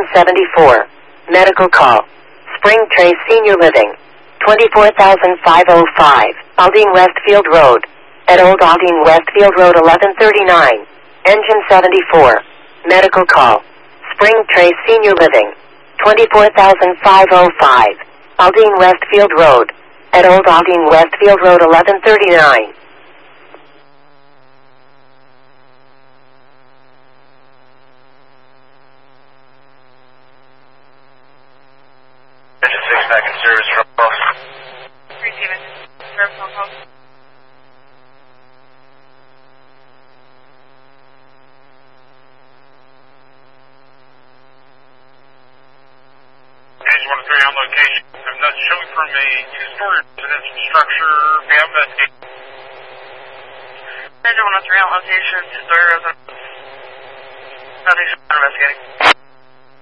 74. Medical call. Spring Trace Senior Living. 24,505. Aldine Westfield Road. At Old Aldine Westfield Road 1139. Engine 74. Medical call. Spring Trace Senior Living. 24,505. Aldine Westfield Road. At Old Aldine Westfield Road 1139. Engine 6 back in service from both. Receiving. Service phone call. Engine 103 on location. There's nothing showing from a two-story residential structure. We have investigate. Engine 103 on location. Two-story residence. Nothing investigating.